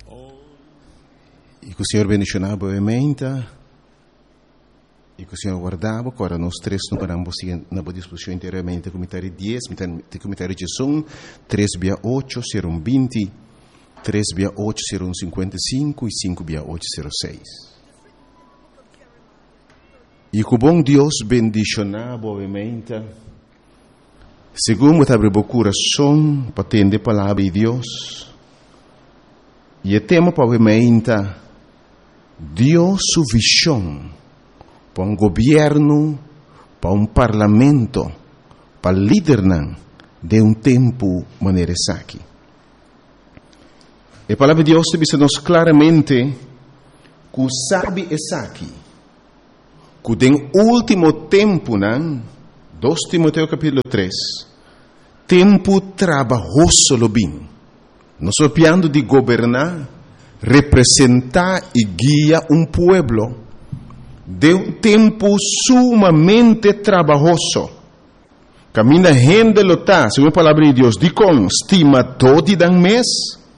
E que o Senhor bendicionava brevemente, e que o Senhor guardava, agora nós três não paramos na boa disposição inteiramente, comentário 10, comentário de som, 3/8, 0120, 3/8, 0155 e 5/8, 06. E que o bom Deus bendicionava brevemente, segundo abre o coração para atender a palavra de Deus, e o tema brevemente, Deus sua visão para governo, para parlamento, para liderar de tempo maneira aqui. A palavra de Deus diz-nos claramente que o sabe aqui, que no último tempo, 2 Timoteo capítulo 3, tempo trabalhoso lo bem. Nós estamos falando de governar, representar e guiar pueblo de tempo sumamente trabalhoso. Camina gente lota, segundo a palavra de Deus, de com estimador de dan mês,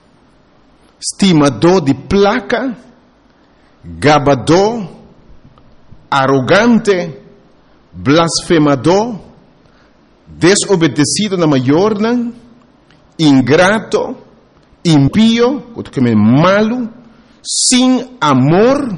estimador de placa, gabador, arrogante, blasfemador, desobedecido na maior, ingrato, impío, malo, sem amor,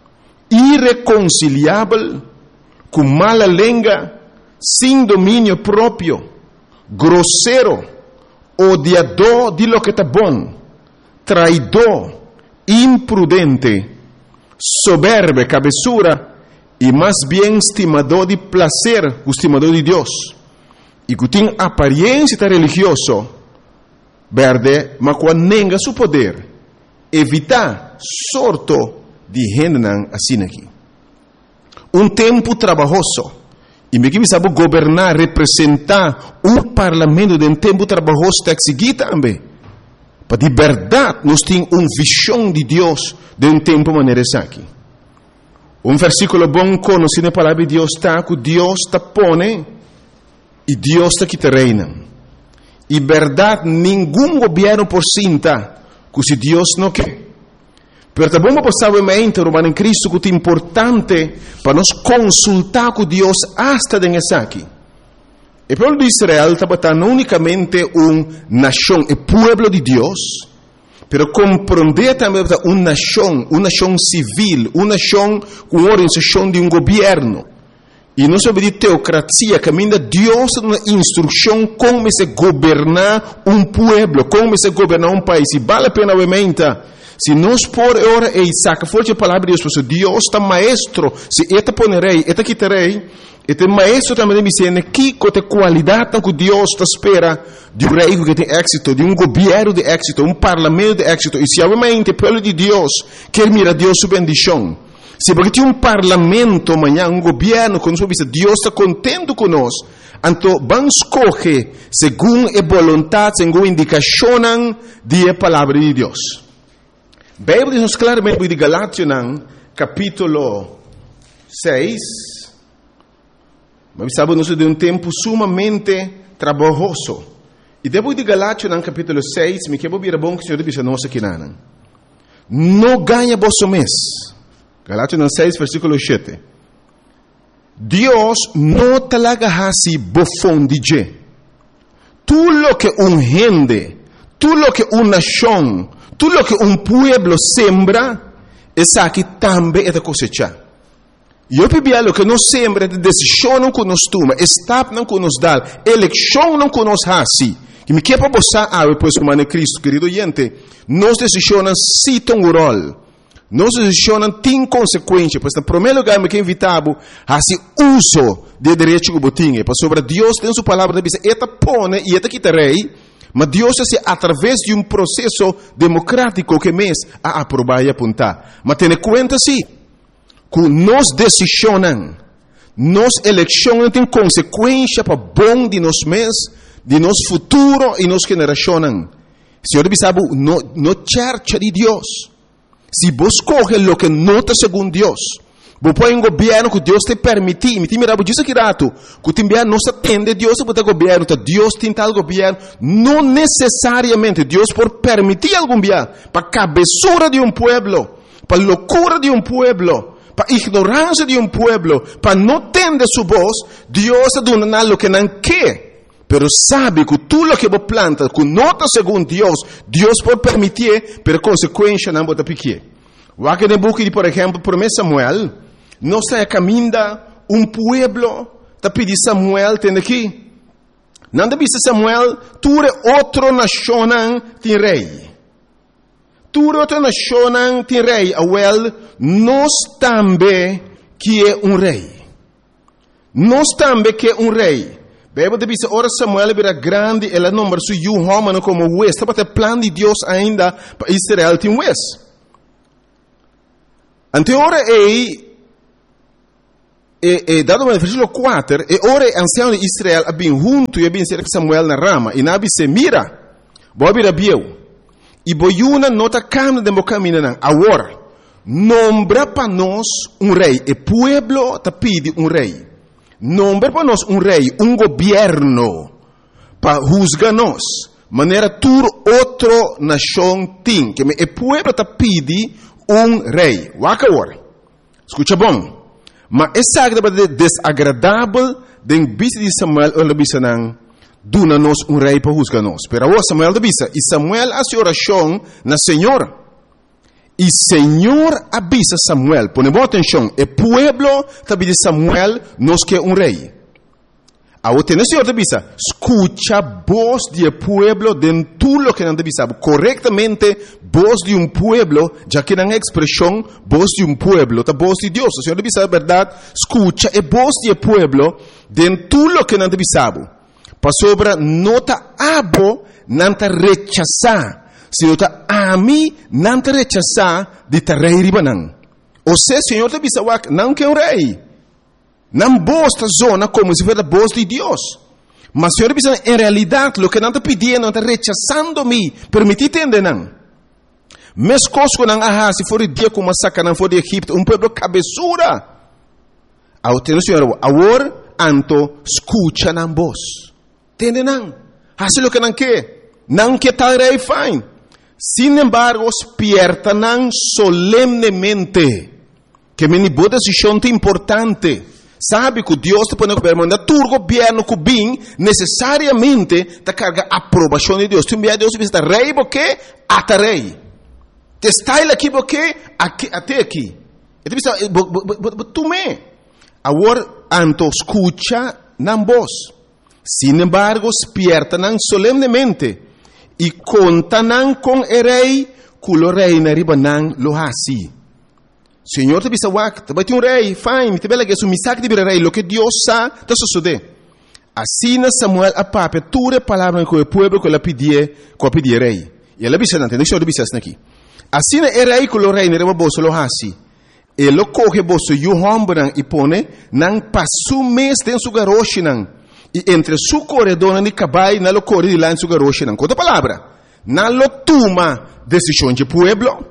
irreconciliável, com mala língua, sem domínio próprio, grosseiro, odiador de lo que está bom, traidor, imprudente, soberbo, cabeçura, e mais bem estimador de prazer, estimador de Deus, e que tem aparência religiosa, verde, mas quando nega seu poder, evitar sorto de gente assim aqui. Tempo trabalhoso, e me que sabe governar, representar parlamento de tempo trabalhoso está seguir também. Para de verdade, nós temos visão de Deus de tempo maneira aqui. Versículo bom conhecido na palavra de Deus está que Deus está pone e Deus está que te reina. E verdade, nenhum governo por cinta, que se Deus não quer. Pero também passava Romano em Cristo que é importante para nós consultar com Deus hasta nessa aqui. O povo de Israel estava não unicamente nação, o povo de Deus, pero compreender também uma nação civil, uma nação com organização de governo. E não sobre de teocracia, caminha Deus na instrução como se governar povo, como se governar país. E vale a pena obviamente, se nós por hora e saca forte a palavra de Deus, Deus está maestro, se eta ponerei, eta quitarei, este maestro também me ensina que qualidade que Deus está espera de rei que tem êxito, de governo de êxito, parlamento de êxito. E se obviamente o povo de Deus quer mirar Deus sua bendição, se porque tem parlamento amanhã, governo, quando Deus está contente conosco, então vamos escolher segundo a vontade, segundo a indicação da palavra de Deus. A Bíblia diz claramente de Galátias, capítulo 6, mas sabemos de tempo sumamente trabalhoso. E depois de Galátias, capítulo 6, me quero vir a bom que o Senhor diz a nós aqui, não ganha vosso mês. Galátias 6, versículo 7. Deus não talaga hasi bofon DJ. Tudo lo que gente, tudo lo que nação, tudo lo que pueblo sembra, essa aqui também é da cosecha. E eu pedi lo que nós sembra, de decisão não que nós toma, estado não que nós dá, eleição não que nós hasi. Que me quer para você, depois como é Cristo, querido gente, nós decisões se tem um rol. Nós decisões têm consequência, pois no primeiro lugar me quer invitar a se uso de direito que botinha, para sobre Deus tem sua palavra, diz, eta pone e eta quitarei, mas Deus é através de processo democrático que mês a aprovar e apontar. Mas tenha conta sim, que nós decisões, nós eleições têm consequência para bom de nós mês, de nosso futuro e nossa geração. Senhor, sabe, no church de Deus. Se vos coge lo que nota segundo Deus, Você põe um governo que Deus te permite. Me mira, você diz aqui rato, que te não se atende Deus para o governo, Deus tem tal governo. Não necessariamente Deus por permitir algum governo, para a cabeçura de pueblo, para a loucura de pueblo, para a ignorância de pueblo, para não atender sua voz, Deus está dando lo que não quer. Pero sabe que tudo lo que você planta, que nota segundo Deus, Deus pode permitir, pero consequência não pode pequer. O que no book, por exemplo, por Samuel, não está caminhando pueblo, está pedindo Samuel, tem aqui. Não está pedindo Samuel, tu é outra nação tem rei. Tu é outra nação tem rei. Well, nós também que é rei. Nós também que é rei. Bíblia diz, ora Samuel era grande, ela número su homem como juez. Está para o plano de Deus ainda para Israel tem juez. Ante ora dado no versículo 4, ora ancião de Israel abin junto e abin cerca Samuel na rama, e nabi se mira, bobi bieu, e boiuna nota camina de mocamina agora, nombra para nós rei, e pueblo te pide rei, nombra para nós rei, governo, para juzgar nós, maneira tur outro nação tem, que e pueblo te pide rei. Waka agora, escuta bom. Mas essa é desagradável den bisa de Samuel ou bisa nang duna nos rei para juzgar nos. Pero agora Samuel bisa e Samuel hace oração na Senhor. E Senhor avisa Samuel, ponemos atenção, e pueblo tabi de Samuel nos que rei. Agora tem o Senhor avisa, escucha voz de pueblo de tudo lo que não avisa, corretamente voz de pueblo, já que não é expressão voz de pueblo, tá voz de Deus. O Senhor avisa a verdade, escucha e voz de pueblo de tudo lo que não avisa. Para sobre nota abo não te rechazar, se nota ami não te rechazar de te rei ribanan. Ou seja, o Senhor avisa não que rei. Não bosta zona como se fosse a voz de Deus. Mas o Senhor diz, em realidade, o que não está pedindo, não está rechazando-me. Permitir entender, não. Mas coisas que não há, se for dia como a saca, não for de Egipto, povo cabeçura. Ao ter o Senhor, agora, anto, escucha na voz. Entende, não? Faz o que não quer. Não quer tal rei, fine. Sin embargo, despierta não solemnemente. Que me boa decisão é importante. Sabe que Deus te põe no governo, mas o governo que vem necessariamente te carga a aprovação de Deus. Tu envia Deus e diz, rei, porque até rei. Te está ele aqui, porque até aqui. E tu diz, tu me. Agora, anto escucha na voz. Sin embargo, despierta não solemnemente. E conta não com o rei, que o rei na riba não lo hasi. Senhor te bisa wak, vai ter rei, fine, te bela que su misak de rei, lo que Deus sa, te sucede. Assim Samuel a pape, ture palavra com o povo que ela pedia rei. E ela bisa nante, deixa eu bisa aqui. Assim é rei que o rei nere bolso lo hasi. E lo coge bolso yu hombran e pone nang pasu mes den su garoshi nang. E entre su corredor ni cabai na lo corre di lá em su garoshi nang. Outra palavra, na lo toma decisão de pueblo.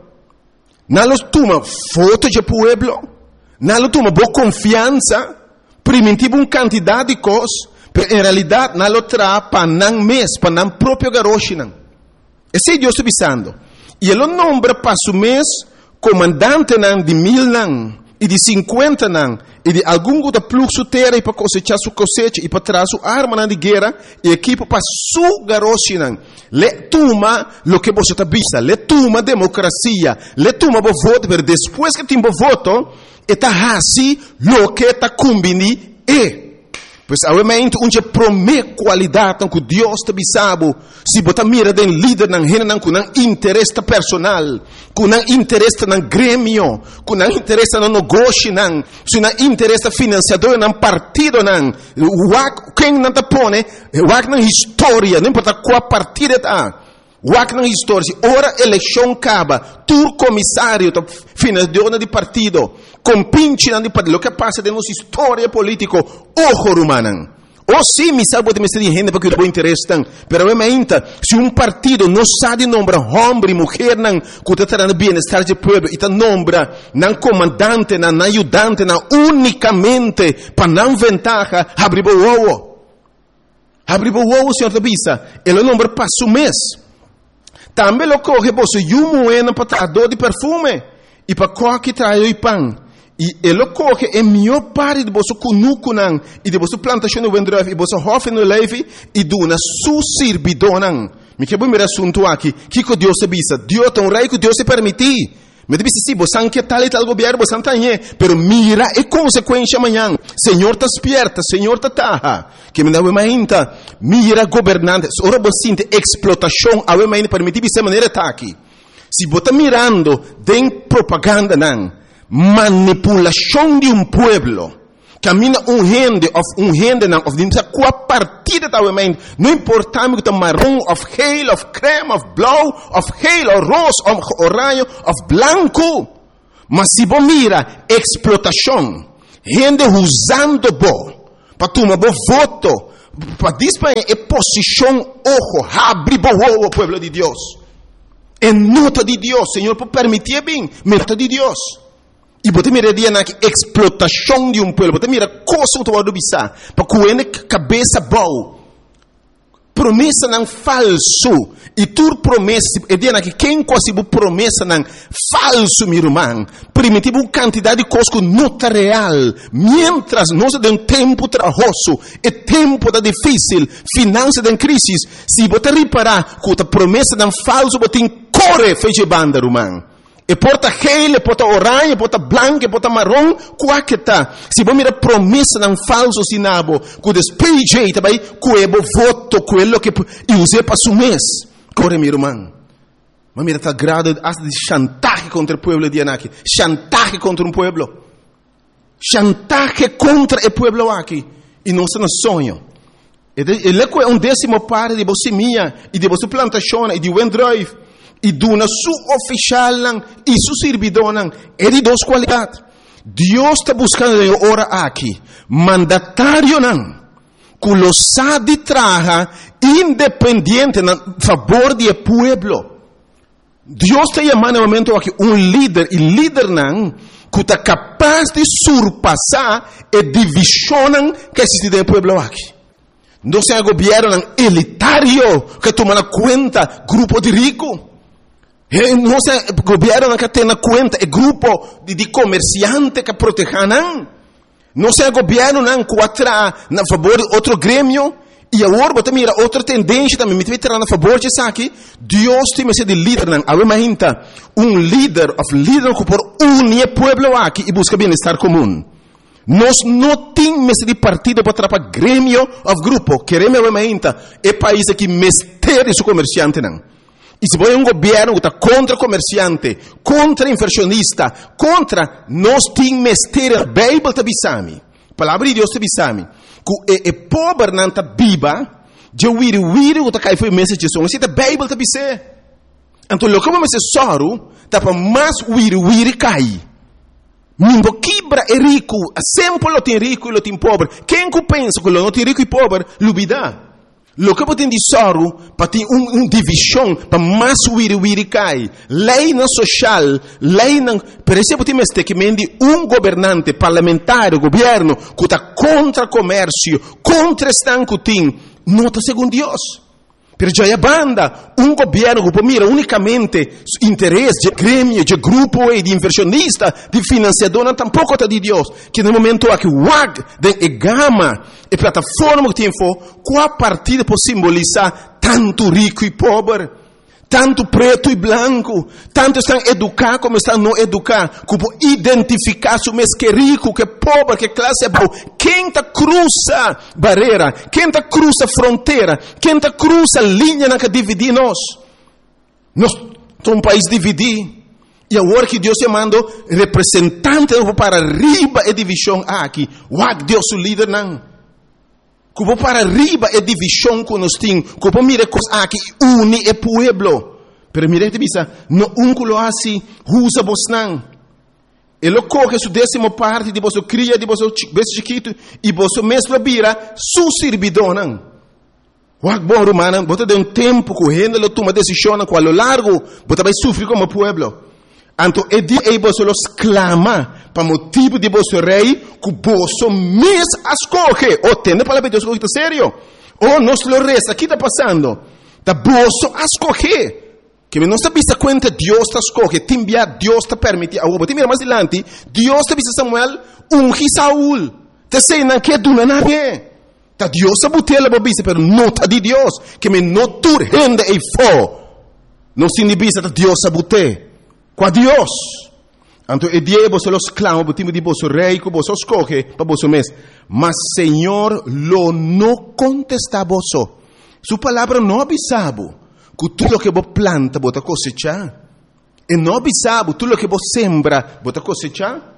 Não toma foto de pueblo, não toma boa confiança, primitivo uma quantidade de coisas, mas em realidade não traz para não mês, para não próprio garoche. Esse é Deus está avisando. E ele nombra para o mês comandante de 1000 e de 50 e de algum outro fluxo terra e para cosechar sua cosecha e para trazer sua arma de guerra e equipa para sua garoche. Le toma lo que você está vista, le toma democracia, le toma o voto, mas depois que tem o voto, está assim lo que está combini e. Pois, obviamente, onde promete qualidade que Deus te bisabo, se você mira den líder não rena com interesse personal, com interesse no grêmio, com interesse no negócio, se não interesse financiador no partido, quem não te põe, o na história, não importa qual partido está. Wak na história, ora eleição acaba, tu comissário, financiador de partido, compinche de partido, o que passa de nossa história política, ojo rumanan, Oh sim, mi sabe me ser gente porque o interesse tan, pero realmente se partido não sabe nombrar homem e mulher não que está trazendo bem-estar do povo e está nombra não comandante, não ajudante, não unicamente para não ventaja abrir o ovo. Abrir o ovo, senhor Tabisa, ele nombra para o mês. Também lo coge você um moeda para trazer de perfume e para coque trazer o pão. E ele coge a melhor parte de você cunuco não e de você plantação no vendref e você hofe no leve e dona su servidor não. Me quero ver assunto aqui. Que Deus se bisa? Deus tem rei que Deus se permitir. Me diz sim, você que tal e tal governo você não tem, pero mira a consequência amanhã. Senhor está despierta, Senhor está taha. Que me dá uma ainda mira governante. Ora você sente explotação, a uma ainda permitir de maneira tá aqui. Se você está mirando tem propaganda não. Manipulação de pueblo. Camina gente não, of dimsa qua partida da mente. Não importa que tá marrom, of geel, of creme, of blau, of geel, of rosa, of orange, of blanco. Mas se você mira explotação, gente usando para tomar voto, para disparar a posição, ojo, abre o pueblo de Deus. É nota de Deus, Senhor, por permitir bem, nota de Deus. E você mira na explotação de povo, você mira coisa que você bisa, para que cabeça boa. Promessa não falso. E tu promessa, é dia que quem quase promessa não falso, meu irmão. Primitivo uma quantidade de coisas que não está real. Mientras nós temos tempo trabalhoso, e tempo da difícil, finanças em crise, se você reparar que a promessa não falso, você corre feche banda, irmão. E porta gel, e porta orange, e porta branco, e porta marrom, qual que tá? Se você mira promessa não falso sinabo, que despeje também, que é voto, quello que use para o mês. Corre, meu irmão. Mas mira, está grado de chantaje contra o povo de Anaki. Chantaje contra um povo. Chantaje contra o povo aqui. E não se sonho. Ele é um décimo parte de você minha, e de você plantação, e de Wendrive. E dona su oficial e su servidor é de duas qualidades. Deus está buscando ora aqui mandatário que lo sabe traja independente a favor do povo. Deus está chamando no momento aqui líder e líder que está capaz de surpassar a divisão que existe no povo aqui. Não é governo elitário que toma conta grupo de ricos. Não é governo que tem na conta é grupo de comerciantes que protegem. Não é governo que atrai a favor de outro grêmio. E agora você mira outra tendência também. Me vai a favor de isso aqui. Deus tem que ser de líder. Imagina líder que por unir o povo aqui e busca bem-estar comum. Nós não temos de partido para atrapalhar grêmio ou grupo. Queremos imagina é país que mistério de comerciante E se você governo que está contra comerciante, contra inversionista, contra nós temos mistério, a Bíblia está bisami. A palavra de Deus está bisami. Que é pobre não está viva, de wiri que está caindo foi mensagem de som. Se a Bíblia está bisé. Então, o que vamos dizer soro, está para mais wiri cai. Ninguém quebra é rico, sempre lo tem rico e lo tem pobre. Quem que pensa que lo não tem rico e pobre, lubida. Lo que tem de soro, para ter divisão, para mais wiri cai. Lei não social, lei não... Por exemplo, tem que mende governante parlamentar, governo, que está contra comércio, contra estanco tem, não está segundo Deus. Pero já é banda, governo que mira unicamente interesse de grêmio, de grupo e de inversionista, de financiador, não tampouco está de Deus. Que no momento aqui, de gama, e plataforma que tem qual partida pode simbolizar tanto rico e pobre, tanto preto e branco, tanto estão educados como estão não educados, como identificar se mês que é rico, que é pobre, que classe é boa. Quem está cruza barreira, quem está cruza fronteira, quem está cruza linha que divide nós. Nós somos um país dividido. E agora que Deus chamando representante para arriba a divisão aqui, Deus o líder não. Como para arriba é divisão que nós temos. Como mira coisas aqui, une o povo. Pero mira que bisa, no que lo assim, usa vos não. Ele coge sua 10ª parte de você cria, de você beijo chiquito, e você mesmo vira su servidor. Wak bom romano, você tem tempo correndo, ele toma decisão com a lo largo, você vai sofrer como pueblo. Então, é dia que você los clama para motivo de você rei, que você mesmo escolhe. Ou tende para Deus que está sério. Ou nós lo resta, aqui está passando. Da você escolhe. Que não está vista conta, Deus está escolhe. Timbia, Deus está permite. Agora, te mira mais adiante, Deus está vista Samuel, ungi Saúl. Te sei, não quer do nada. Ta Deus está botando a vista, pero não está de Deus. Que me não turrende e fo. Não se inibisa, Deus está botando. Com Deus. Então, é dia que você los clama, o time de você rei, que você escolhe para você mesmo. Mas, Senhor, lo não contesta a você. Sua palavra não avisava que tudo que você planta, você cosechar. E não avisava tudo que você sembra, você cosechar.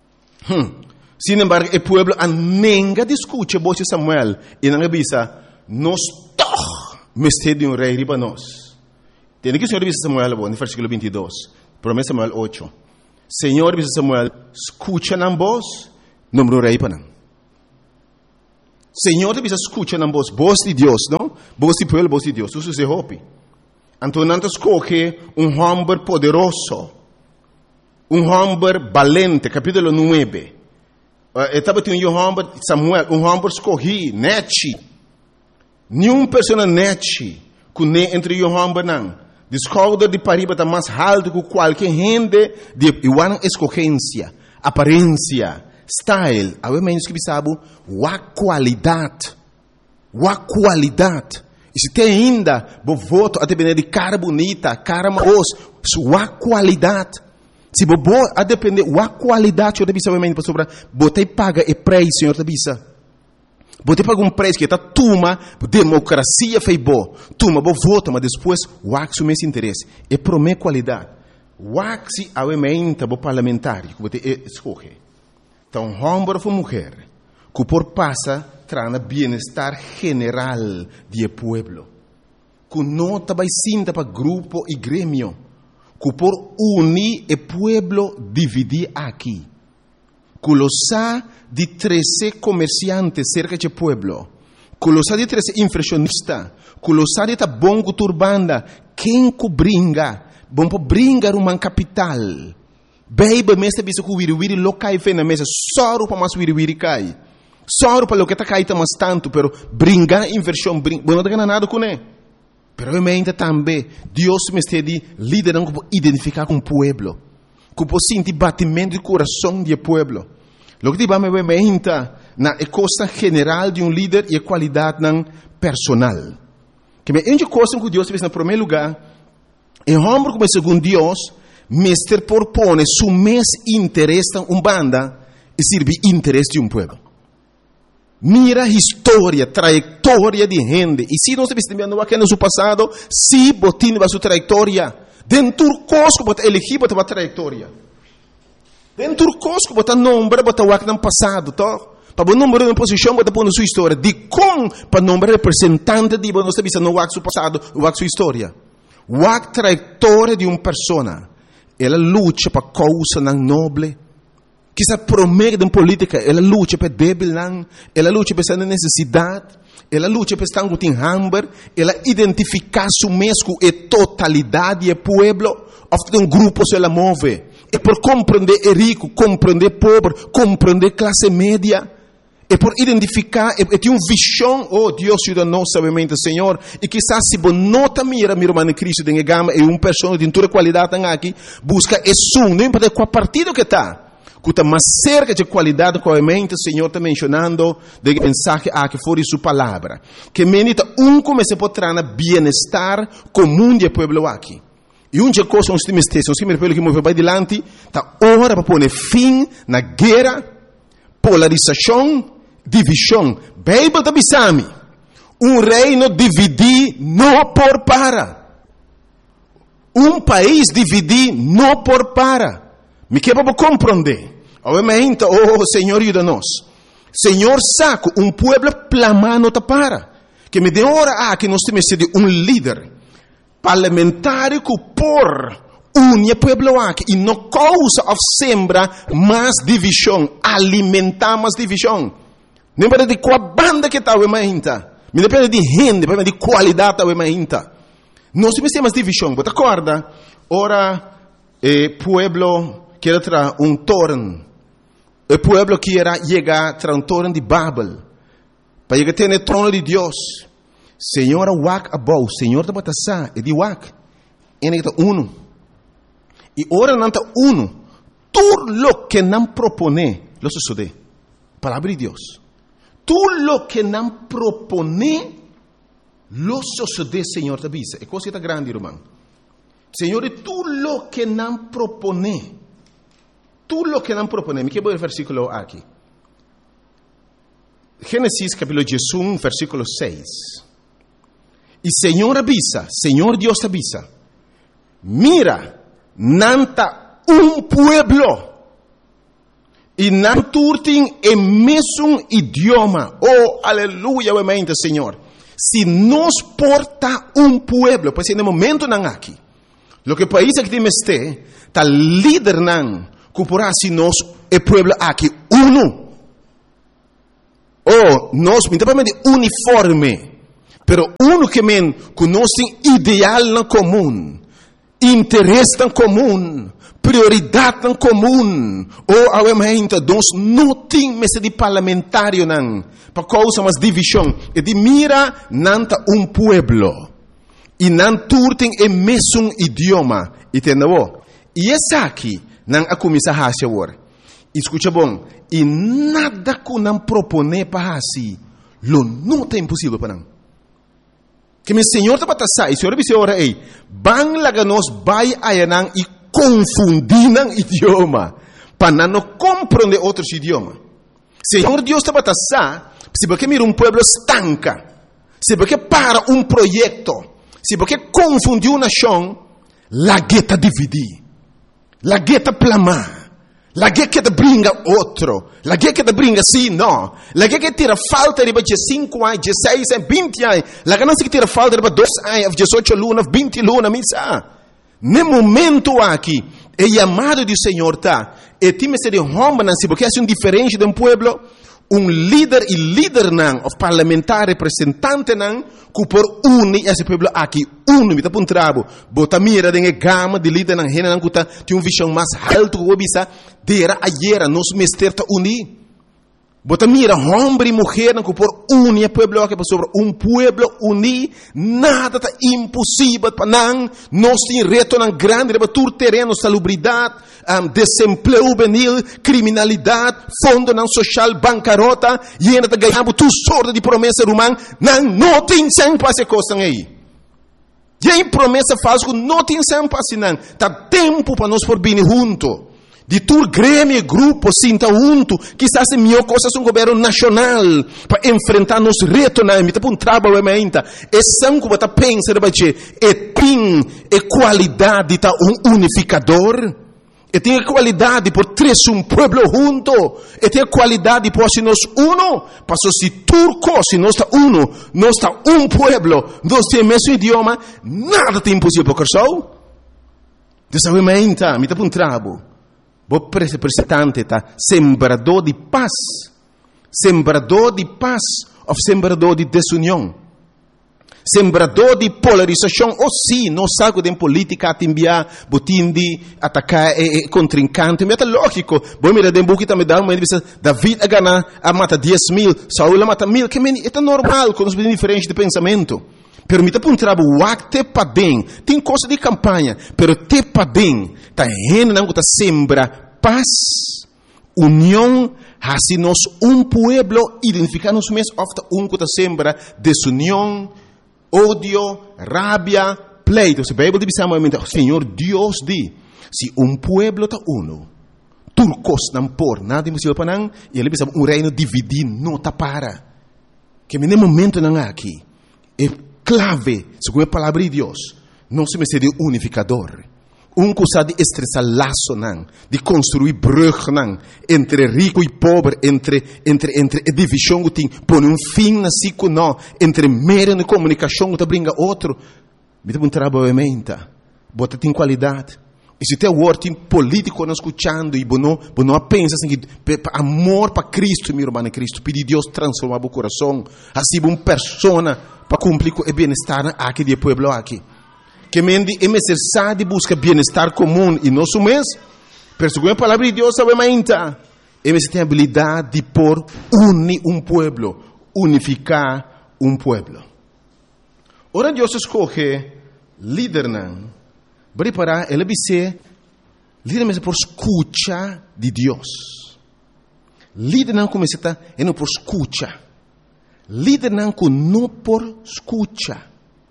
Sin embargo, o povo nunca discute você Samuel. E não avisa, nós todos mestre de rei riba nós. Tem que o Senhor avisa Samuel, no versículo 22. Promessa Samuel 8. Senhor, diz Samuel, escucha na voz, número rei para não. Senhor, diz escucha na voz de Deus, não? Voz de pueblo, voz de Deus. Isso se hope. Então, não escolhe homem poderoso, homem valente, capítulo 9. Estava tendo homem, Samuel, homem escolhi, nete. Nenhuma pessoa nete, que nem entre homem não. Descobre de pariba está mais alto que qualquer gente de igual escolhência, aparência, style. Há menos que sabe a qualidade. A qualidade. E se tem ainda, vou voto a depender de cara bonita, cara maos, sua qualidade. Se vou a depender da qualidade, eu deve saber para sobre, botei paga e preço, senhor deve. Você paga preço que está tuma, democracia fez boa. Tuma, vou votar, mas depois, o mesmo interesse. É para minha qualidade. O se aumenta o parlamentar, que você escolhe. Então, homem ou mulher, que por passa, traz bem-estar general do povo. Que não vai sinta para grupo e grêmio. Que por unir o povo, dividir aqui. Que lo sa de 13 comerciantes cerca de pueblo, que lo sa de 13 inflacionistas, que lo sa de ta bongo turbanda, quem que bringa, bom para bringar uma capital, baby mestre bisa que wiri lo cai fe na mesa, soro para mais wiri cai, soro para lo que ta cai ta mais tanto, pero bringar inversão, bom não tem nada com ele, pero realmente também Deus mestre de liderar como identificar com o pueblo, que pode sentir batimento de coração do pueblo. Lo que diba me vementa na costa general de líder e a qualidade personal. Que me ende coisa que Deus fez no primeiro lugar, é homem como segundo Deus, mestre propõe su mes interesse em banda e serve interesse de povo. Mira a história, trajetória de gente. E se nós estamos vendo aqui no seu passado, se botin a sua trajetória, dentro do costo, você elegir a trajetória. Dentro do costo, você nombra, você vai no passado, tá? Para você nombrar uma posição, você põe na sua história. De como para nombrar representante de você, você não vai no passado, vai na sua história. A trajetória de uma pessoa, ela luta para causa nobre. Que se promete em política, ela luta para débil, ela luta para essa necessidade, ela luta para estar com hambre, ela identifica su mesmo e totalidade do povo, ofta um grupo se ela move. É por compreender o rico, compreender o pobre, compreender a classe média. É por identificar, é ter uma visão, oh Deus ajuda nós, sabemente, Senhor. E quizás se você não mira, meu irmão Cristo, tem gama, é uma pessoa de toda qualidade aqui, busca isso, não importa qual partido que está. Que está mais cerca de qualidade, obviamente, o Senhor está mencionando, de mensagem que for sua palavra. Que menita, comece a trazer bem-estar comum do povo aqui. E uma coisa, nós temos que mover para adiante, está hora para pôr fim na guerra, polarização, divisão. Bíblia da Bisami. Reino dividir não por para. País dividir não por para. Me quer para compreender. Obviamente, Senhor, ajuda-nos. Senhor, saco, povo plamando está para. Que me dê hora que nós temos de líder parlamentar que por une pueblo aqui e não causa of sembra mais divisão, alimentar mais divisão. Não depende de qual banda que está o mainta, não depende de gente, depende de qualidade da mainta. Não se mete mais divisão. Você acorda? Ora, pueblo quer trazer torno. O pueblo quer chegar a torno de Babel, para chegar a ter o trono de Deus. Senhor, wak abou, Senhor, está batasa, e de wak, ele está uno. E ora não está uno, tudo lo que não propone, lo sucede. Palavra de Deus. Tudo lo que não propone, lo sucede, Senhor, te avisa. É coisa grande, irmão. Senhor, tudo lo que não propone. Tudo lo que não propone. Me quero ver o versículo aqui. Gênesis capítulo 11, versículo 6. E Senhor avisa, Senhor Deus te avisa. Mira, nanta pueblo. E não turtem o mesmo idioma. Oh, aleluia, mente, Senhor. Se nos porta pueblo, pois no momento não aqui. Lo que país que temos está líder não, cooperar se nós o pueblo aqui uno. Oh, nós mentamente uniforme, pero uno que men conhece ideal na comum, interesse na comum, prioridade na comum. Oh, awamente nós não temos de parlamentário não, para causa mais divisão. E de mira nanta pueblo. E não turtem o mesmo idioma. Entendeu? E essa aqui, não a começar a fazer agora. Escuta bom. E nada que não propone para assim, não é impossível para não. Que meu Senhor está para sair. O Senhor disse agora, ei, bang laga nós vai ayanang e confundir o idioma. Para não compreender outros idiomas. Senhor Deus está para sair. Se você mira pueblo estanca. Se você para projeto. Se você confundiu uma nação, la gueta dividir, la gueta plamar, la gueta brinca outro, la gueta brinca sim, não, la gueta tira falta de 5 anos, 16 anos, 20 anos, la gueta tira falta de 2 anos, 18 lunas, 20 lunas, misa. No momento aqui, é chamado do Senhor, tá? E time se de homem, se você é diferente de pueblo, líder e líder não, o parlamentar representante não, que por unir esse pueblo aqui, me está para trabo, bota mira de gama de líder não, rena não, que tem visão mais alto que o bisa, dera ayer, nos mester ta unir. Bota mira, homem e mulher não, que por unir o pueblo aqui, sobre pueblo unir, nada está impossível para não, nós temos reto não grande, para todo terreno, salubridade, desemprego juvenil, criminalidade, fundo não social, bancarrota, e ainda está ganhando tudo sorte de promessa humana, não tem sempre essa coisa aí. E aí promessa falsa, não tem sempre assim, não. Está tempo para nós por vir junto. De todo grêmio e grupo, sinta junto, quizás a melhor coisa é um governo nacional, para enfrentar nos retos, não, me tá um trabalho ainda. É sangue que está pensando, é tem qualidade, tá unificador. E tem a qualidade por ter pueblo junto. E tem a qualidade por se nós uno. Passo se turco, se nós está uno, nós está pueblo, nós temos o mesmo idioma, nada tem impossível para o coração. Dessa vez, me está um trabalho. O representante tá sembrador de paz, ou sembrador de desunião, sembrador de polarização. Ou sim, não sabe de política a enviar, botim de atacar contrincante, mas é lógico. Bom, mira, de que também dá uma entrevista, David a ganhar, a mata 10,000, Saúl a mata 1,000, que é normal, com os diferentes de pensamento. Permita para um trabalho, te padem, tem coisa de campanha, pero te padem, tá rena não tá sembra paz, união, assim nós pueblo identificar-nos mesmo, ofta que tá sembra desunião, ódio, rabia, pleito. Se a Bíblia diz amamente, Senhor Deus diz, se pueblo tá uno, turcos não por nada impossível para não, e ele diz reino dividido não tá para, que no momento não aqui, é clave, segundo a palavra de Deus, não se me de unificador. Que sabe de estressar laço, não, de construir brug, não, entre rico e pobre, entre a divisão que tem, pôr fim na ciclo, não, entre meio de comunicação que brinca outro. Me dá trabalho em mente, bota tem qualidade. E se tem word político não escutando e não pensa assim que amor para Cristo, meu irmão Cristo, pedir Deus transformar o coração, assim uma pessoa para cumprir com o bem-estar aqui do povo aqui. Que mendi é necessário de buscar bem-estar comum e nosso mês, pero segundo a palavra de Deus, sabemos é tem a habilidade de unir um povo, unificar um povo. Ora Deus escolhe líder não, preparar ele vai ser líder mesmo por escuta de Deus. Líder não começa a é não por escuta. Líder não por escuta.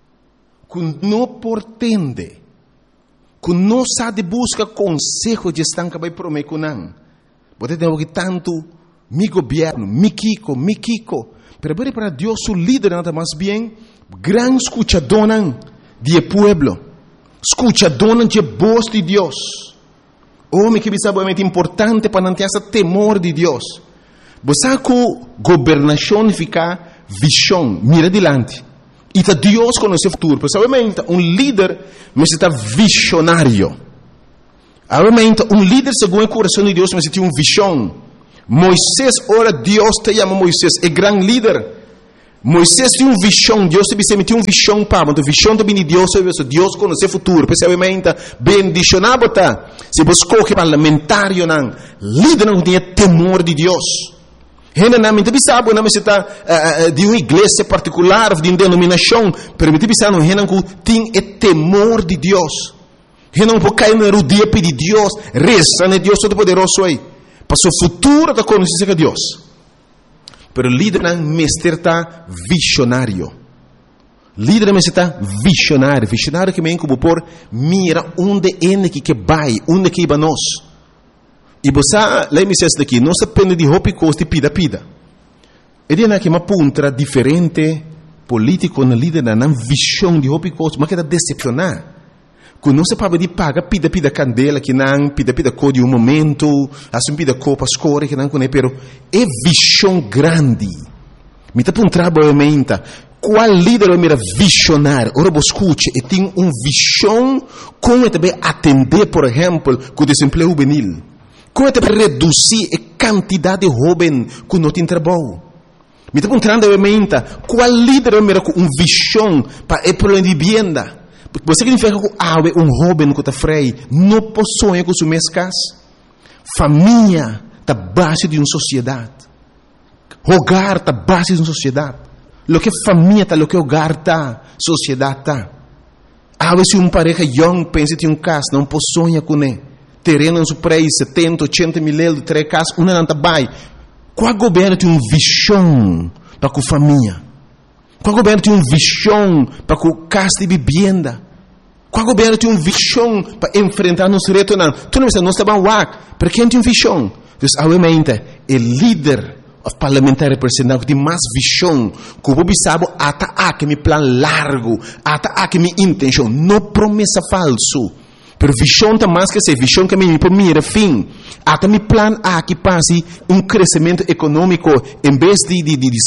Que não por tende. Que não sabe buscar conselho de estanca vai prometer com não. Você tem que tanto mi governo, mi Kiko. Pero para Deus o líder nada mais bem gran escuchador de pueblo. Escuchador de voz de Deus. Homem que sabe é importante para não ter esse temor de Deus. Você que governação fica visão, mira adiante. E Deus conhece o futuro. Porque obviamente líder necessita visionário. Obviamente líder segundo o coração de Deus necessita visão. Moisés, ora Deus te chama Moisés, é grande líder. Moisés tinha visão, Deus te tinha visão para, então visão também de Deus, Deus conhece o futuro. Porque obviamente bendicionado tá. Se você escolhe parlamentário não, líder não tem temor de Deus. Generalmente sabe não está de uma igreja particular, de uma denominação, permite pensar não tem temor de Deus. Não pode cair no dia pedir Deus, reza, né Deus todo poderoso aí. Para o futuro da conhecer de Deus. Pero líder não mestre está visionário. Líder não está visionário. Visionário que vem como por mira onde é que vai, onde que vai nós. E você, lá me diz daqui, não se depende de roupa e costa e pida. Ele é que uma ponta diferente político na líder na visão de roupa e costa, mas que está decepcionar. Que não se pode de pagar pida candela que não pida cor de um momento, assim pida cor para escolher que não conhece, pero é visão grande. Me está para um trabalho qual líder é mira visionário? Ora você escute, e tem visão como também atender, por exemplo, com o desemprego juvenil. Como é para reduzir a quantidade de jovens que não tem trabalho? Me está perguntando, obviamente, qual líder é com visão para o problema de vivienda? Você significa que jovem que está freio não possui com suas casas? Família está base de uma sociedade. Hogar está base de uma sociedade. Lo que família está, lo que hogar está, sociedade está. Se uma pareja young pensa em casa, não possui com ele. Terreno em seu preço, 70, 80 mil euros, 3 casas, uma não está bem. Qual governo tem uma visão para a família? Qual governo tem uma visão para a casa de vivenda? Qual governo tem uma visão para enfrentar nos retos? Tu não está bem, para quem tem uma visão? Então, obviamente, o líder parlamentar representante que tem mais visão, que o povo sabe, até me plano largo, até me intenção, não promessa falso. Pero visão está mais que ser visão que me mira fim. Até me plano que passe crescimento econômico em vez de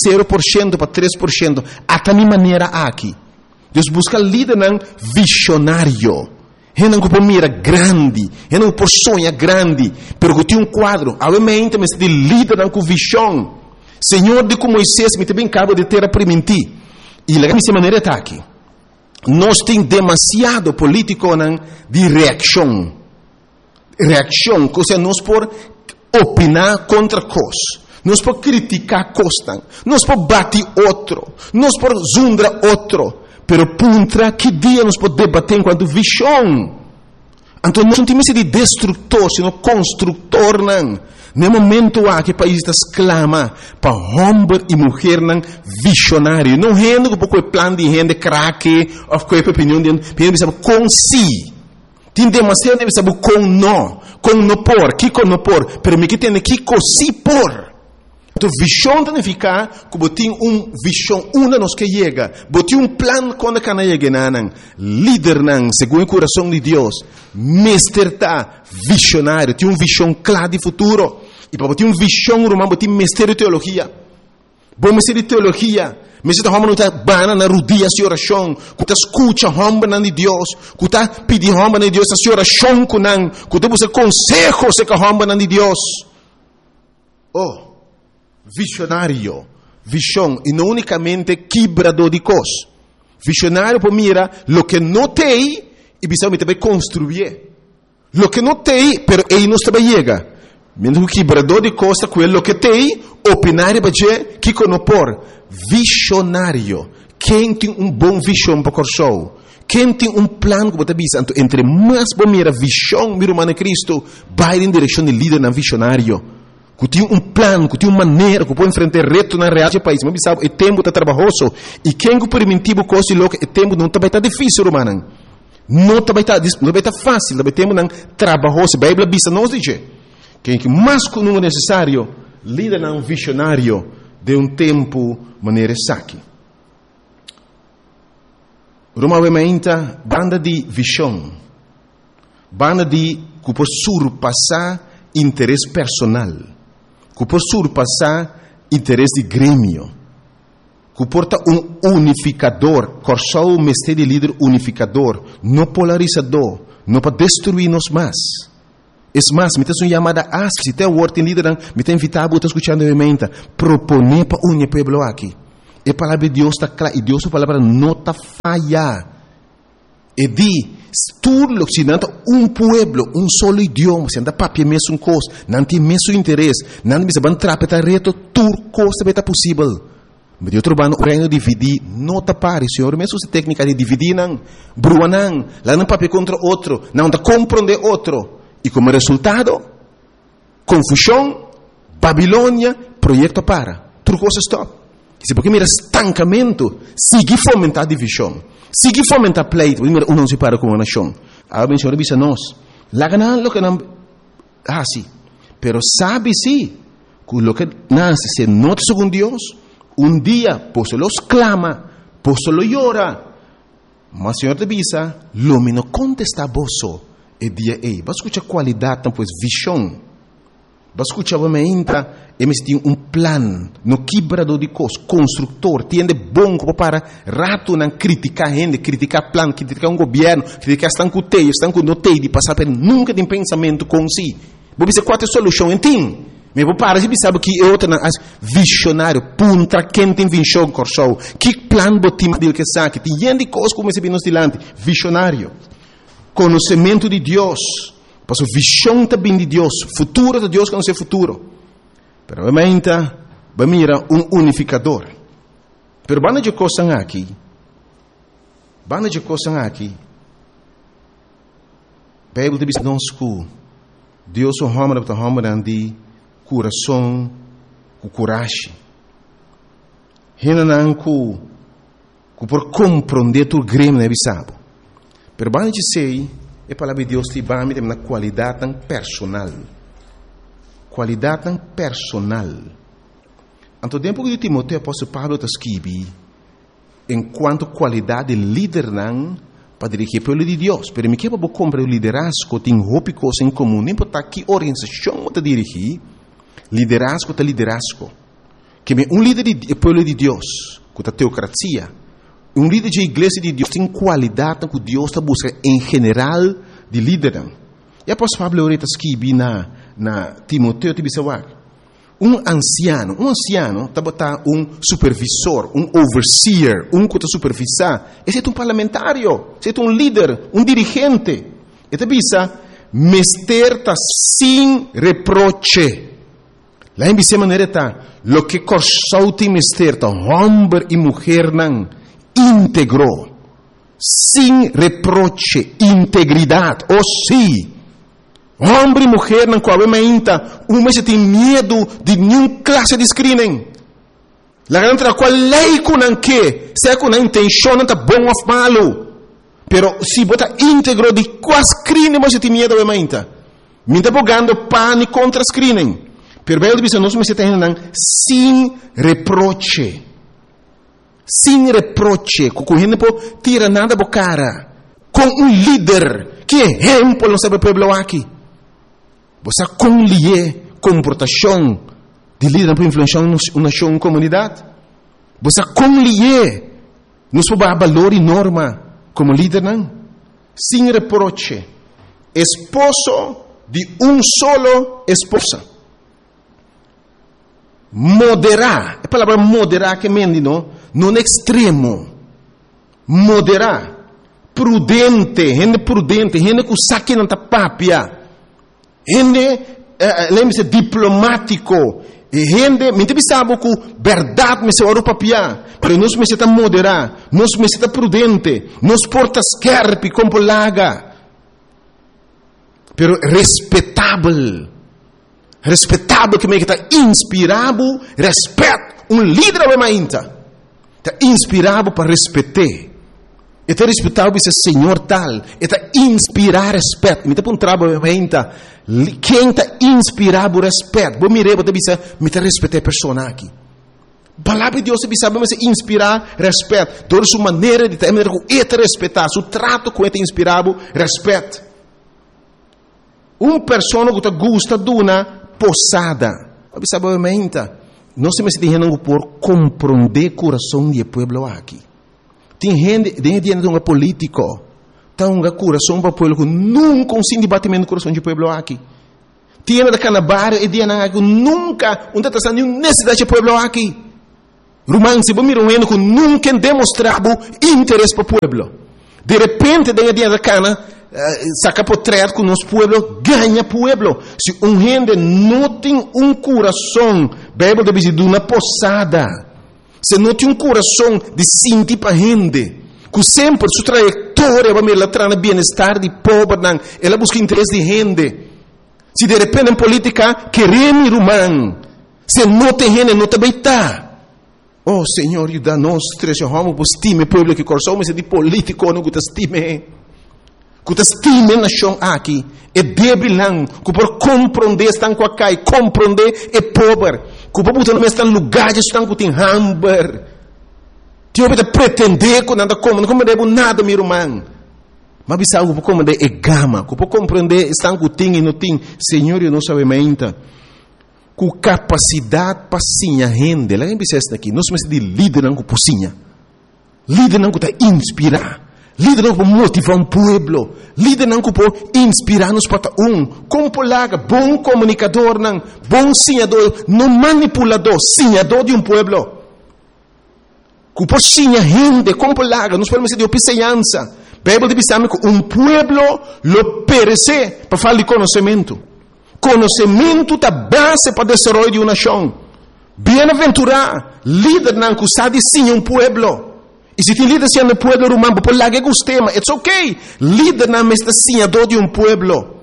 0% para 3%. Até minha maneira aqui. Deus busca líder visionário. Não que mira grande, não por sonha grande, pero que tem quadro. Obviamente, mas de líder com visão. Senhor de como Moisés me também acaba de ter a permitir. E lá minha maneira está aqui. Nós temos demasiado político de reação. Reação, ou seja, nós por opinar contra coisas. Nós por criticar coisas. Nós por bater outro. Nós por zundar outro. Pero puntra que dia nós por debater enquanto visão. Então nós não temos de destrutor, sino construtor. No momento que o país está exclama para homem e mulher visionário. Não rende com o plano de rende craque, ou com a opinião de com si. Tem demasiado de saber com não por, que com não por, pero me que tem que com si por. Então visão tem que ficar como tem visão uma nos que chega, tem plano quando cana chega líder segundo o coração de Deus, mestre tá visionário, tem visão clara de futuro. E para ter visão romana, tem mistério de teologia. Bom mistério de teologia, Mas se homem não está bana na rodia de oração, que está escuta homem de Deus, que está pedindo homem de Deus a oração com não, que está buscando consejo se que homem de Deus. Oh, visionário, visão, e não unicamente quebrador de coisas. Visionário para mira lo que não tem e precisamente vai construir. Lo que não tem, pero ele não está chega. Mentre o quebrador de costa, quello che tem, opinare baje, que conopor. Visionário. Quem tem bom visão para o show? Quem tem plano que você bisa? Entre mais bom mira visão, mira o Cristo, vai em direção de líder na visionário. Que tem plano, que tem maneira, que pode enfrentar reto na realidade do país. Mas sabe, o tempo está trabalhoso. E quem que permitiu coisa e louco, o tempo não está bem difícil, romano. Não está bem fácil, está bem trabalhoso. A Bíblia bisa nos diz. Quem que mais que não é necessário, líder na visionário de tempo maneira saque. Roma vementa banda de visão, banda de que por surpassar interesse personal, que por surpassar interesse de grêmio, que porta unificador, corsal o mestre de líder unificador, não polarizador, não para destruir-nos mais. É mais, me tem uma chamada asp, se tem o word em líder, me tem invitado a escutar a menta, proponer para unir o povo aqui. E a palavra de Deus está clara, e Deus a palavra não está falha. E diz, tudo se não tem pueblo, solo idioma, se não tem papel mesmo coisa, não tem mesmo interesse, não tem mesmo trapetar reto, tudo coisa vai estar possível. Mas eu trabalho no reino de dividir, não está pare, senhor, mesmo essa técnica de dividir, não, brua não, lá não papel contra outro, não está compreender outro. E como resultado, confusão, Babilônia, projeto para. Tudo coisa stop. Se porque mira estancamento, sigue fomentar divisão, sigue fomentar pleito, mira não se para com uma nação. A bem senhor bisa nós, lá ganan lo que não, sim, pero sabe sim, que lo que nasce se nota segundo Deus, dia, por se los clama, por se lo llora, mas senhor de bisa, lo me no contesta boso. E dia ei, vai escutar qualidade, então, pois, visão. Vai escutar, vai me entra, e me tem plano, no quebrador de coisas, construtor, tem de bom para rato não criticar gente, criticar plano, criticar governo, criticar estão com teio, estão com notei de passar por nunca tem pensamento com si. Vou dizer qual é a solução, entende? Mas vou parar, se sabe que é outra, visionário, punta, quem tem visão, corso, que plano botim dele que sabe, tem gente de coisas como esse nos dilante, visionário. Conhecimento de Deus, para a visão também de Deus, futuro de Deus conhecer futuro. Pero realmente, vai mirar unificador. Pero banda de coisas aqui, Bíblia diz nós que Deus é um homem de coração, com coragem. Renan que por compreender tu grêmio não é sabe. Pero banda de sei, a palavra de Deus te vai me ter uma qualidade tão personal. Qualidade tão personal. Anto tempo que Timoteo apóstolo Pablo está escrevendo, enquanto qualidade de líder não para dirigir o povo de Deus. Pero me quebra comprar o liderazgo, tem roupa coisa em comum, nem para que organização está dirigir, liderazgo está liderazgo. Que líder do povo de Deus, com a teocracia, líder de igreja de Deus tem qualidade que Deus está buscando em geral de líder. E apóstolo Pablo está escrevendo na Timoteo te bisawak. Anciano está botar supervisor, overseer, que está supervisar. Esse é parlamentário, esse é líder, dirigente. Esta bisa, mester está sem reproche. Lá em bisa maneira está, lo que corsou tem mester está, homem e mulher não, íntegro, sem reproche, integridade, sim. Homem e mulher não qual ainda, se tem medo de nenhuma classe de screening. La garanta qual lei com não que, se com a intenção não está bom ou malo, pero se bota íntegro de qual screening você tem medo ainda. Me está bogando pane contra screening. Pero bem diz nós me tem sem reproche. Sem reproche, com gente por tira nada da cara, com líder que exemplo não sabe o povo aqui. Você conlier comportação de líder para influenciar uma nação, uma comunidade. Você como lhe nos pode valor e norma como líder, não? Sem reproche. Esposo de solo esposa. Moderar. A palavra moderar que mendi, não? Não extremo. Moderar. Prudente. Gente prudente. Gente que saque na tapapia. Gente, lembre-se, diplomático. Gente, me sabe que verdade me se ora papia. Pero nós me se moderar. Nós me se prudente. Nós porta scarpi com polaga. Pero respeitável. Respeitável que me está inspirado, respeito. Líder é mainta. Está inspirado para respeitar. Está respeitado para ser Senhor tal. Está inspirar respeito. Me está trabalho mainta. Quem está inspirado respeito. Vou mirar, vou dizer, me está respeitar a pessoa aqui. Palavra de Deus sabe me inspirar respeito. Toda sua maneira de ter respeitar, seu trato com ele inspirado respeito. Pessoa que gosta de uma posada. Sabe mainta. Não se me dizendo por compreender o coração do povo aqui. Tem gente dentro de um político, tem um coração para o povo que nunca consegue debatimento do coração do povo aqui. Tem da canabar e dia que nunca não está nenhuma necessidade do povo aqui. Romance, vamos mirar que nunca demonstrava interesse para o povo. De repente, dentro da cana, saca portrait com o nosso povo, ganha povo. Se gente não tem coração, Bíblia diz de uma posada. Se não tem coração de sentir para a gente, que sempre sua trajetória vai me levar no bem-estar de pobre, ela busca interesse de gente. Se de repente em política, queremos irmão, se não tem gente, não te beita. Oh, Senhor, ajuda-nos, trechamos, estime o povo que coração, mas de político não te estime. Que te estime a nação aqui, é débil não, que por compreender estão com a cai, compreender é pobre. Que o povo não está em lugares estão com tem hamburger. Tio pode pretender que nada como, não compreende nada, meu irmão. Mas bisa o povo compreender é gama, que o povo compreender estão com tem e não tem. Senhor, eu não sabe ainda. Com capacidade para sinha rende, lá em Bissesta aqui, nós somos de líder não com pocinha. Líder não que está inspirar. Líder não para motivar povo. Líder não para inspirar-nos para como polaga, bom comunicador, não, bom sinhador, não manipulador, sinhador de povo. Que por sinha rende, como polaga, nós podemos dizer de opicenhança. Bíblia diz que povo lo perece para falar de conhecimento. Conhecimento é a base para o desenvolvimento de uma nação. Bem-aventurado, líder não que sabe sim povo. E se tem líder sendo povo romano, por lá que gostema, it's okay. Líder não é senhador de povo.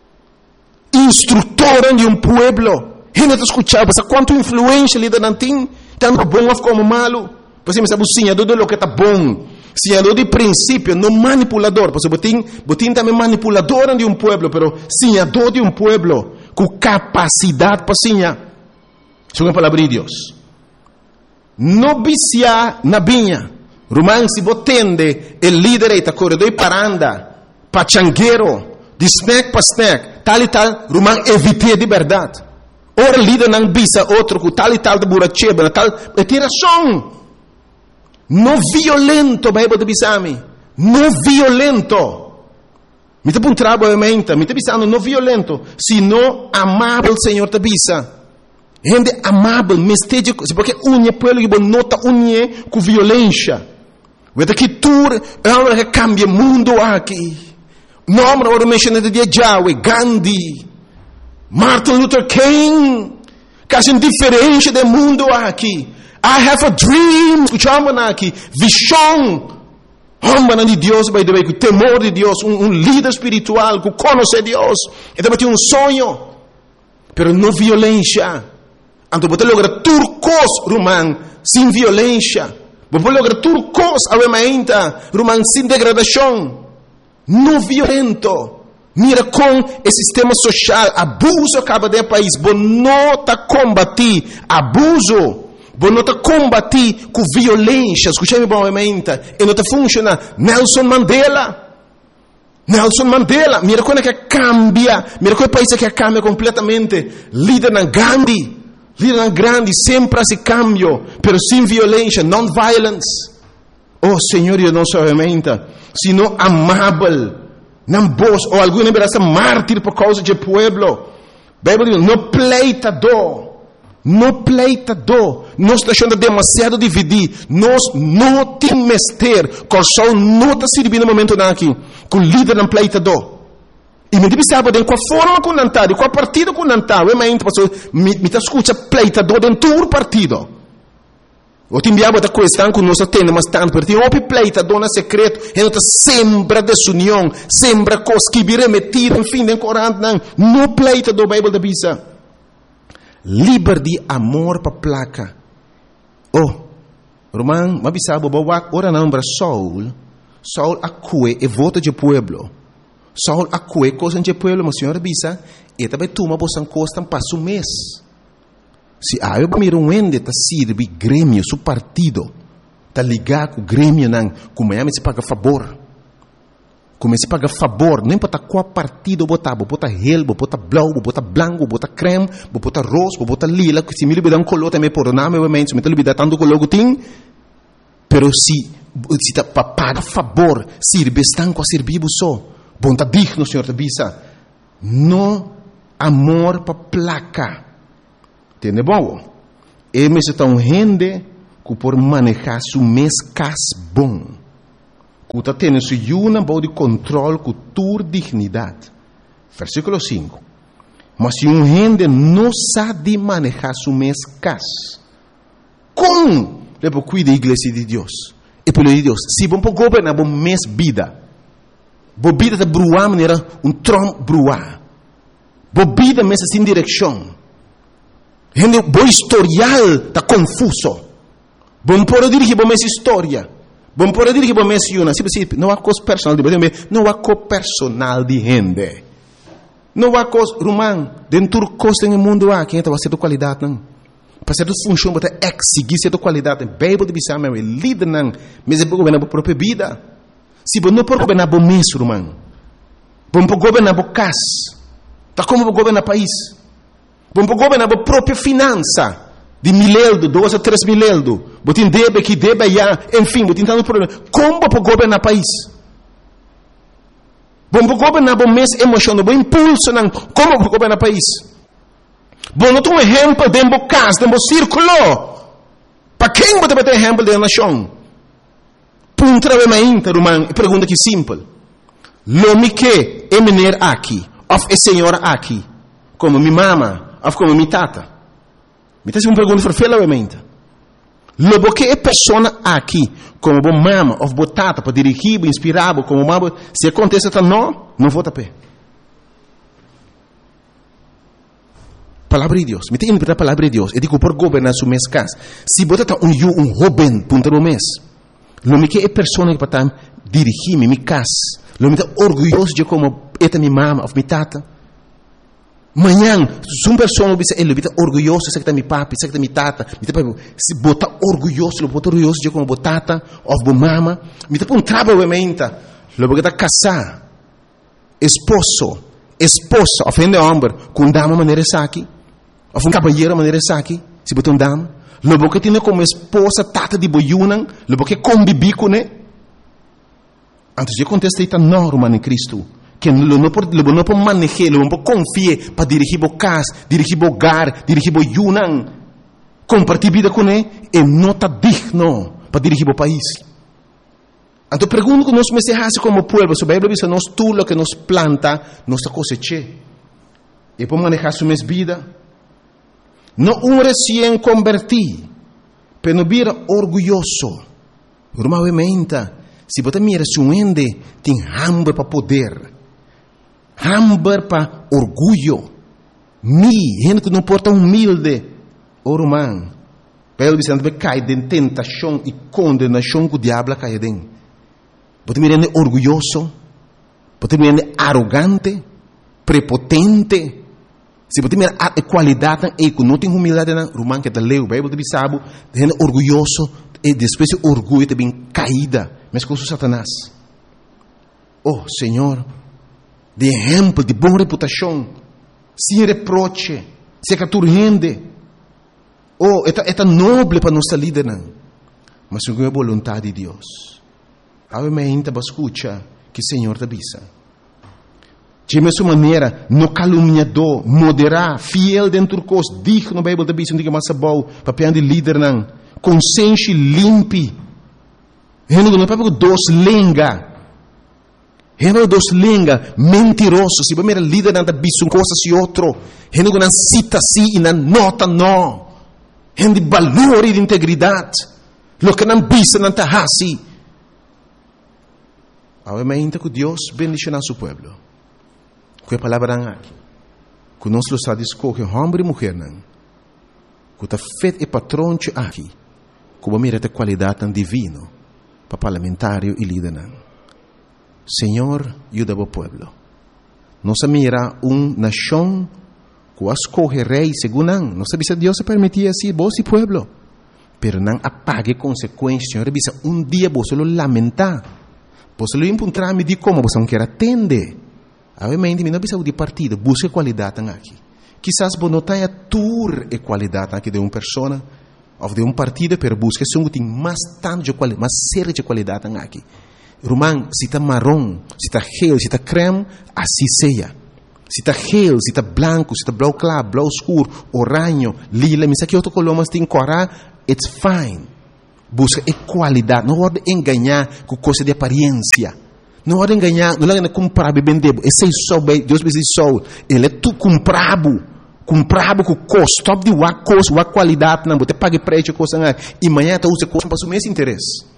Instrutor de povo. Gente está escutando, quanto influência líder não tem, tanto bom como malo. Você me sabe o senhador de lo que está bom. Senhador de princípio, não manipulador. Porque botim também manipulador de povo, mas senhador de povo, com capacidade para senhar. Isso é a palavra de Deus. Não viciar na vinha. Romano, se botende, o líder está corredor para andar, pachangueiro, de snack para snack, tal e tal, Romano, evite de verdade. Ora, líder não bisa outro, com tal e tal de buracheba, tal, é tiração. Não violento, Bíblia de bisami. Não violento. Me te puntrabo a mente, me te bisando não violento, sino amável, Senhor te bisa. Gente amável, mesteja, porque unha pueblo que nota unha com violência. Vede que tu é uma que cambia o mundo aqui. Nome agora mencionado de Yahweh, Gandhi, Martin Luther King, que é diferente do mundo aqui. I have a dream, escuchamos aqui, visão. Homem de Deus, by the way, com temor de Deus, líder espiritual, que conhece Deus. Então tem sonho, pero não violência. Então você logra turcos, romano, sem violência. Você logra turcos, ainda, romano, sem degradação. Não violento. Mira com o sistema social, abuso acaba de país, você não está combater abuso. Você não está combater com violência. Escute-me bem, e não está funcionando. Nelson Mandela, mira como é que cambia, mira como é país que cambia completamente. Líder na Gandhi, Líder grande, sempre esse cambio, pero sem violência, non-violence. Oh, Senhor, eu não somente, sino amável, não vos, ou alguma vez mártir por causa do povo. Bíblia diz, não pleitador. Não pleitador. Nós estamos achando demasiado dividir. Nós não temos mestre. Coração não está servindo no momento aqui. Com o líder não pleitador. E me diz, sabe, com a forma que não está, com a partido que não está. Eu me escuta pleitador dentro do partido. Eu te enviava da questão que nós temos tanto, porque tem um pleitador no secreto. E não está sempre desunião, sempre coisa que vira metida, enfim, dentro do Corão. Não pleitador, a Bíblia diz. Liberdade, amor para placa. Oh, Romão, mas sabe, ora não para Saul acue e vota de pueblo. Saul acue coisa de pueblo, mas senhora bisa, e também toma bosan costa passo mês. Se eu miro ende tá sirve grêmio, su partido, tá ligar com o grêmio não, como é se paga favor. Comece a pagar favor, não importa qual partido botar relbo, botar blau, botar branco, botar creme, botar rosa, botar lila, que se me libera color também por nome, obviamente, se me libera tanto color que tem, pero se tá para pagar favor, sirve estão com a servir só, bom tá digno, senhor, te bisa, não amor para placa, entende bom? E me se tá gente que por manejar su mês cas bom. Que está tendo uma boa de controle com tua dignidade. Versículo 5. Mas se gente não sabe manejar seu mês cas, como deve cuidar da igreja de Deus? E pelo de Deus, se vamos governar bom mês vida, boa vida está bruar maneira trom bruar, boa vida mês sem direção, gente bom historial está confuso, bom por dirigir bom mês história. Bom, por dizer que bom menciona, não há coisa personal de não há coisa personal de gente. Não há coisa, Romão, dentro do coisa no mundo há, quem está fazendo qualidade, não. Para ser função, para exigir certa qualidade, Bíblia de Bissau, meu líder, não. Mas é para governar a própria vida. Se você não pode governar bom mês, Romão, bom para governar bom casa, tá como para governar país, bom para governar a própria finança. De 1.000 euros, 2 a 3 mil euros. Botin debe que debe já, enfim, botin tanto problema. Como para governar o país? Bom para governar bom mês emocional, bom impulso, não. Como para governar o país? Bom, não tem um exemplo de um caso, de um círculo. Para quem você vai ter exemplo de nação? Punta a minha irmã, pergunta que simples. Lo que é menino aqui, ou é senhora aqui, como minha mama, ou como minha tata. Me está uma pergunta para obviamente. Logo que é pessoa aqui, como bom mama ou botata para dirigir, inspirar, como mama, se acontece não vou tapar. Palavra de Deus. Me tem a palavra de Deus. Eu digo por governar su mês casa. Se botata um jovem punta no mês, lo que é pessoa que para dirigir minha casa, lo me está orgulhoso de como é minha mama ou minha tata. Manhã, se uma pessoa ele está orgulhoso, sei que está meu papi, sei que está minha tata, se botar orgulhoso de como botata, ou mama, me está um trabalho obviamente, logo que está casar, esposa, ofende homem, com dama maneira aqui, ou um cabalheiro maneira aqui, se botar dama, logo que tem como esposa tata de boiunan, logo que convive com ele, antes de contestar não, Romano em Cristo. Que não pode manejar, não pode confiar para dirigir o casa, dirigir o hogar, dirigir o yunan, compartilhar vida com ele, e não está digno para dirigir o país. Então, pergunto que nós me se como povo, se a Bíblia diz que nós tudo o que nos planta, nós cosecha. E para manejar sua vida, não recém convertido, mas não vira orgulhoso. Normalmente, se você mira se ende, tem hambre para poder. Hambre para orgulho. Gente que não porta humilde. Romano. Pelo Vicente vai cair em tentação e condenação que o diabo cai dentro. Pode me render orgulhoso. Pode me render arrogante. Prepotente. Se você me a qualidade e que não tem humildade, Romano que está leu, a Bíblia sabe, rende orgulhoso e depois o orgulho também caída. Mas com o Satanás. Oh, Senhor, de exemplo, de boa reputação, sem reproche, sem que tu rende, Oh, é nobre para nossa líder, não. Mas não é a vontade de Deus. A mim te escuta que o Senhor te avisa. De mesma maneira, no caluniador, moderar, fiel dentro do curso, diz no Bíblia te avisa, não diga mais bom, papel de líder, não. Consciência limpe. Não é para dois lenga. Não dos lenga, mentiroso. Se você é líder, não te avisa uma coisa e outra. Não cita assim e não nota não. Não de valor e de integridade. Lo que não avisa, não te assim. Obviamente que Deus bendicionar seu povo. Com a palavra aqui. Que nós lo sabe escolher homem e mulher não. Que está feito e patrão aqui. Que vai mirar a qualidade tão divino para parlamentário e líder não. Senhor, ajuda o povo. Nós mira nação que escolhe rei segundo não. Nós sabemos que Deus se permitia assim, vos e povo. Pero não apague consequências. Senhor, dia você lo lamentar. Você lo encontrar me diz como você não quer atender. Obviamente, não precisa de partido, busque qualidade aqui. Quizás você não tenha tour e qualidade aqui de uma pessoa ou de um partido, mas busque se tem mais tanto de qualidade, mais séria de qualidade aqui. Romão, se está marrom, se está gel, se está creme, assim seja. Se está gel, se está branco, se está blau claro, blau escuro, oranho, lila, mas aqui outro color, mas tem cora, it's fine. Busca qualidade, não pode enganar com coisa de aparência. Não pode enganar, não é comprar e vender. Esse é só, Deus me diz só. Ele é tu comprado com custo, de uma coisa, uma qualidade, não, você paga preço, coisa, e amanhã tu usa coisa para o seu interesse.